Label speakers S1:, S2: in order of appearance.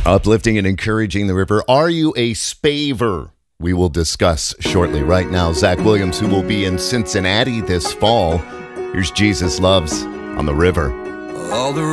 S1: Uplifting and encouraging the river. Are you a spaver? We will discuss shortly. Right now, Zach Williams, who will be in Cincinnati this fall. Here's Jesus Loves on the River.
S2: All the